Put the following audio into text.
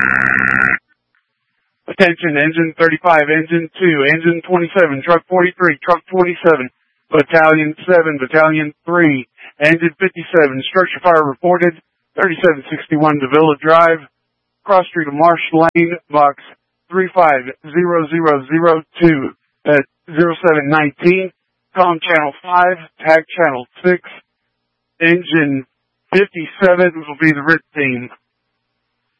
Attention, engine 35, engine 2, engine 27, truck 43, truck 27, battalion 7, battalion 3, engine 57, structure fire reported, 3761 Davila Drive, cross street of Marsh Lane, box 350002 at 0719, comm channel 5, tag channel 6, engine 57 will be the RIT team.